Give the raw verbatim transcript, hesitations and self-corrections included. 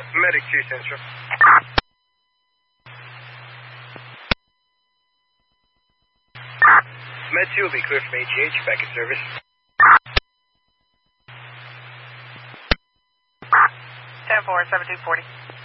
Medic two Central. Med two will be clear from A G H, back in service. ten four, seventeen forty.